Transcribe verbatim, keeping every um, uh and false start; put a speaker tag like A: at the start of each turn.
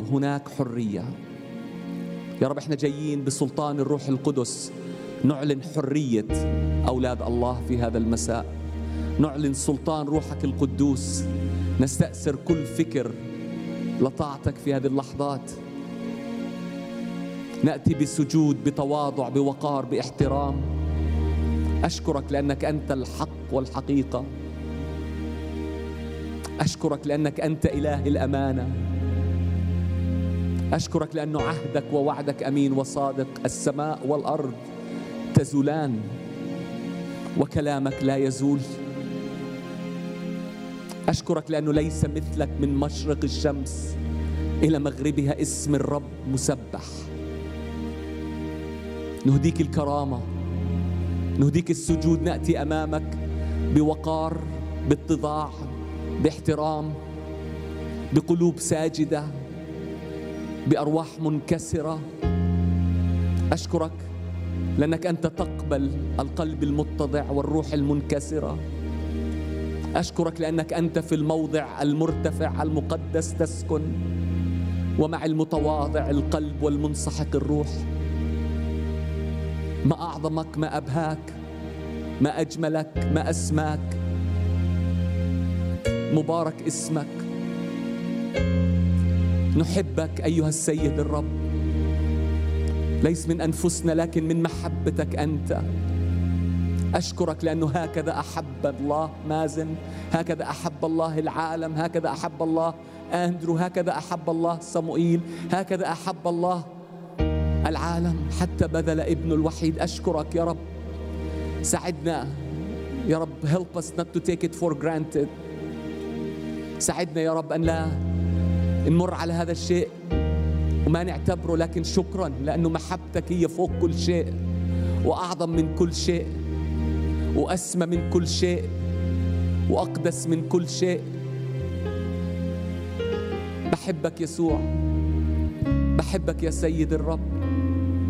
A: هناك حرية. يا رب احنا جايين بسلطان الروح القدس نعلن حرية أولاد الله في هذا المساء، نعلن سلطان روحك القدوس، نستأثر كل فكر لطاعتك في هذه اللحظات. نأتي بسجود، بتواضع، بوقار، باحترام. أشكرك لأنك أنت الحق والحقيقة. أشكرك لأنك أنت إله الأمانة. أشكرك لأنه عهدك ووعدك أمين وصادق. السماء والأرض تزولان وكلامك لا يزول. أشكرك لأنه ليس مثلك من مشرق الشمس إلى مغربها. اسم الرب مسبح. نهديك الكرامة، نهديك السجود. نأتي أمامك بوقار، باتضاع، باحترام، بقلوب ساجدة، بأرواح منكسرة. أشكرك لأنك أنت تقبل القلب المتضع والروح المنكسرة. أشكرك لأنك أنت في الموضع المرتفع المقدس تسكن، ومع المتواضع القلب والمنسحق الروح. ما أعظمك، ما أبهاك، ما أجملك، ما أسماك. مبارك اسمك. نحبك أيها السيد الرب، ليس من أنفسنا لكن من محبتك أنت. أشكرك لأنه هكذا أحب الله مازن، هكذا أحب الله العالم، هكذا أحب الله أندرو، هكذا أحب الله صموئيل، هكذا أحب الله العالم حتى بذل ابنه الوحيد. أشكرك يا رب. ساعدنا يا رب. help us not to take it for granted. ساعدنا يا رب أن لا نمر على هذا الشيء وما نعتبره، لكن شكرا لأنه محبتك هي فوق كل شيء وأعظم من كل شيء وأسمى من كل شيء وأقدس من كل شيء. بحبك يسوع، بحبك يا سيد الرب.